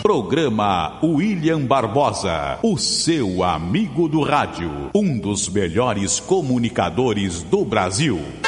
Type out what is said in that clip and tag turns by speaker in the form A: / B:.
A: Programa William Barbosa, o seu amigo do rádio, um dos melhores comunicadores do Brasil.